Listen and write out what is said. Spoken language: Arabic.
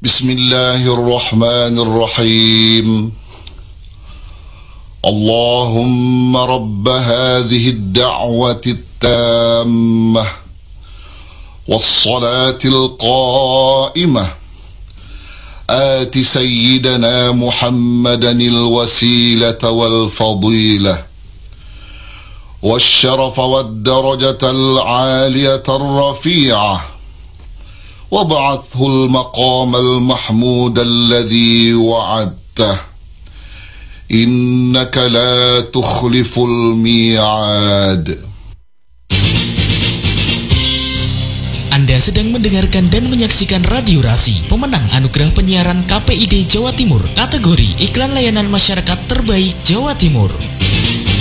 بسم الله الرحمن الرحيم. اللهم رب هذه الدعوة التامة والصلاة القائمة آت سيدنا محمدا الوسيلة والفضيلة والشرف والدرجة العالية الرفيعة وابعثه المقام المحمود الذي وعدته إنك لا تخلف الميعاد. Anda sedang mendengarkan dan menyaksikan Radio Rasi, pemenang anugerah penyiaran KPID Jawa Timur, kategori iklan layanan masyarakat terbaik Jawa Timur.